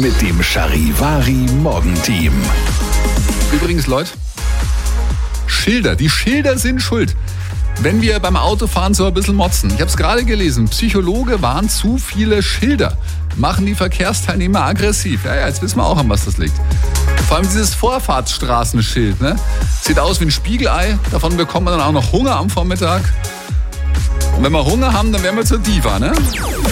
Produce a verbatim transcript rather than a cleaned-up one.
mit dem Charivari Morgenteam. Übrigens, Leute, Schilder, die Schilder sind schuld. Wenn wir beim Autofahren so ein bisschen motzen. Ich habe es gerade gelesen, Psychologe warnen, zu viele Schilder machen die Verkehrsteilnehmer aggressiv. Ja, ja, jetzt wissen wir auch, an was das liegt. Vor allem dieses Vorfahrtsstraßenschild, ne? Sieht aus wie ein Spiegelei, davon bekommt man dann auch noch Hunger am Vormittag. Und wenn wir Hunger haben, dann werden wir zur Diva, ne?